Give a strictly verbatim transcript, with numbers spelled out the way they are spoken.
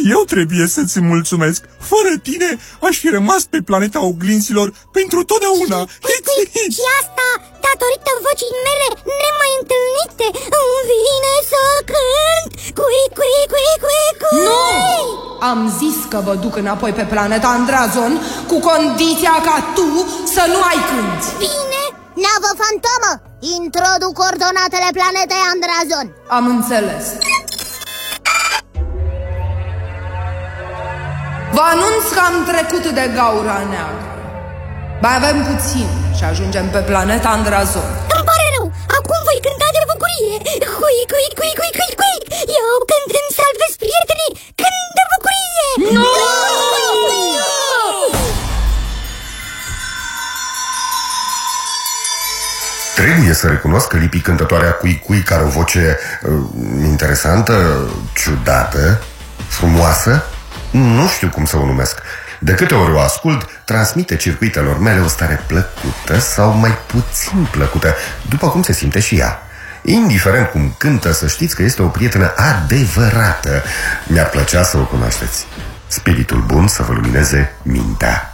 Și eu trebuie să-ți mulțumesc. Fără tine aș fi rămas pe planeta oglinzilor pentru totdeauna. Și asta datorită vocii mele nemai întâlnite. Îmi vine să cânt. Cui, cui, cui, cui, cui. Nu! Am zis că vă duc înapoi pe planeta Andrazon cu condiția ca tu să nu mai cânti. Bine. Navă fantomă, introduc coordonatele planetei Andrazon. Am înțeles. Vă anunț că am trecut de gaura neagră. Mai avem puțin și ajungem pe planeta Andrazon. Îmi pare rău, acum voi cânta de bucurie. Cui, cui, cui, cui, cui, cui. Eu când îmi salvez prietenii, cânt de bucurie. Nu! Trebuie să recunosc că Lipi, cântătoarea Cui Cui, care o voce uh, interesantă, ciudată, frumoasă, nu știu cum să o numesc. De câte ori o ascult, transmite circuitelor mele o stare plăcută sau mai puțin plăcută, după cum se simte și ea. Indiferent cum cântă, să știți că este o prietenă adevărată. Mi-ar plăcea să o cunoașteți. Spiritul bun să vă lumineze mintea.